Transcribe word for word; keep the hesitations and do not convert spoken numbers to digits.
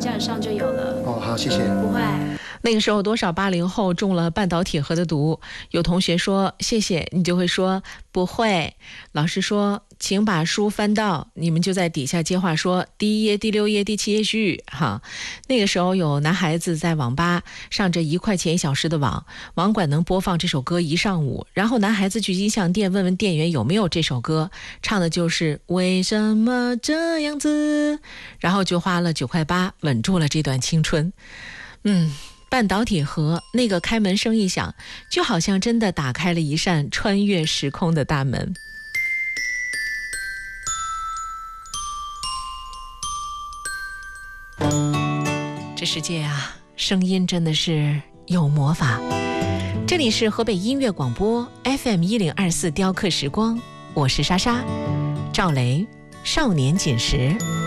叫你上就有了。 哦，好，谢谢。 不会。 那个时候多少八零后中了半导体核的毒，有同学说谢谢，你就会说不会。老师说请把书翻到，你们就在底下接话说第一页、第六页、第七页续哈。那个时候有男孩子在网吧上着一块钱一小时的网，网管能播放这首歌一上午，然后男孩子去音像店问问店员有没有这首歌，唱的就是为什么这样子，然后就花了九块八稳住了这段青春。嗯。半导体盒那个开门声一响，就好像真的打开了一扇穿越时空的大门。这世界啊，声音真的是有魔法。这里是河北音乐广播 F M 一零二四雕刻时光，我是莎莎。赵雷，少年锦时。